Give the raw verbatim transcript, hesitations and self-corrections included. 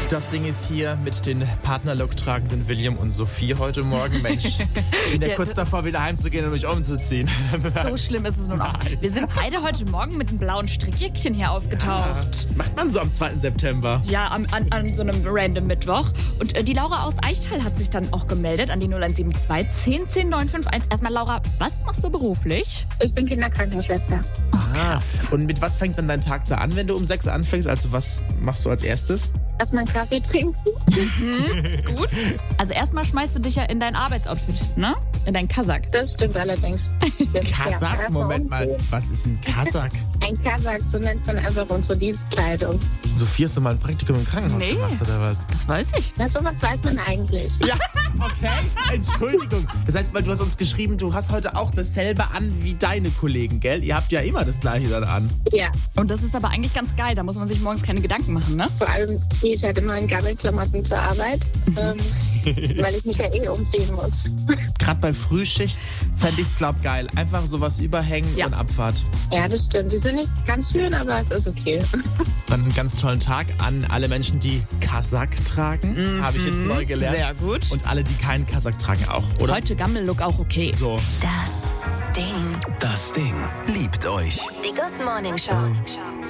Das Ding ist hier mit den Partnerlook tragenden William und Sophie heute Morgen. Mensch, ich bin ja kurz davor, wieder heimzugehen und mich umzuziehen. So schlimm ist es nun auch. Wir sind beide heute Morgen mit einem blauen Strickjäckchen hier aufgetaucht. Ja, macht man so am zweiten September. Ja, an, an, an so einem random Mittwoch. Und äh, die Laura aus Eichtal hat sich dann auch gemeldet an die null eins sieben zwei zehn zehn neun fünf eins. Erstmal, Laura, was machst du beruflich? Ich bin Kinderkrankenschwester. Oh, ah, und mit was fängt dann dein Tag da an, wenn du um sechs anfängst? Also was machst du als erstes? Erstmal einen Kaffee trinken. Mhm, gut. Also erstmal schmeißt du dich ja in dein Arbeitsoutfit, ne? In deinen Kasak. Das stimmt allerdings. Stimmt. Kasak? Ja, Moment mal, was ist ein Kasak? Ein Kasak, so nennt man einfach unsere Dienstkleidung. Sophie, hast du mal ein Praktikum im Krankenhaus Nee. gemacht, oder was? Das weiß ich. Na, sowas weiß man eigentlich. Ja, okay. Entschuldigung. Das heißt, weil du hast uns geschrieben, du hast heute auch dasselbe an wie deine Kollegen, gell? Ihr habt ja immer das Gleiche dann an. Ja, Und das ist aber eigentlich ganz geil. Da muss man sich morgens keine Gedanken machen, ne? vor allem gehe ich halt immer in Gammelklamotten zur Arbeit, ähm, weil ich mich ja eh umziehen muss. Gerade bei Frühschicht fände ich es, glaub, geil. Einfach sowas überhängen Ja. und Abfahrt. Ja, das stimmt. Die sind nicht ganz schön, aber es ist okay. Dann einen ganz tollen Tag an alle Menschen, die Kasak tragen. Habe ich jetzt neu gelernt. Sehr gut. Und alle, die keinen Kasak tragen, auch, oder? Heute Gammel-Look auch okay. So. Das Ding. Das Ding liebt euch. Die Good Morning Show.